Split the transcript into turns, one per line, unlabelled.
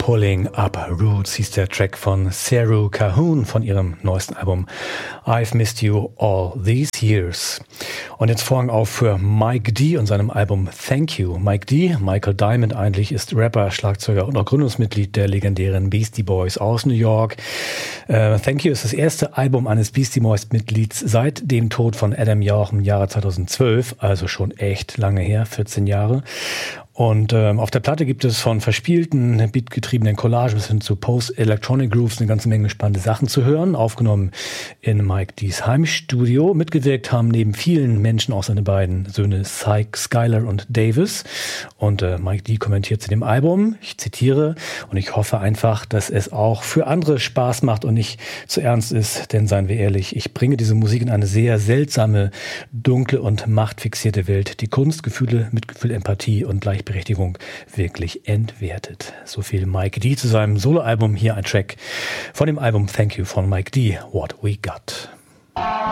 Pulling Up Roots hieß der Track von Saru Calhoun von ihrem neuesten Album I've Missed You All These Years. Und jetzt Vorhang auf für Mike D. und seinem Album Thank You. Mike D., Michael Diamond eigentlich, ist Rapper, Schlagzeuger und auch Gründungsmitglied der legendären Beastie Boys aus New York. Thank You ist das erste Album eines Beastie Boys-Mitglieds seit dem Tod von Adam Yauch im Jahre 2012, also schon echt lange her, 14 Jahre. Und auf der Platte gibt es von verspielten, beatgetriebenen Collagen bis hin zu Post-Electronic Grooves eine ganze Menge spannende Sachen zu hören. Aufgenommen in Mike D's Heimstudio. Mitgewirkt haben neben vielen Menschen auch seine beiden Söhne Skylar und Davis. Und Mike D kommentiert zu dem Album, ich zitiere, und ich hoffe einfach, dass es auch für andere Spaß macht und nicht zu ernst ist. Denn seien wir ehrlich, ich bringe diese Musik in eine sehr seltsame, dunkle und machtfixierte Welt, die Kunst, Gefühle, Mitgefühl, Empathie und Gleichberechtigung wirklich entwertet. So viel Mike D. zu seinem Soloalbum. Hier ein Track von dem Album Thank You von Mike D. What We Got.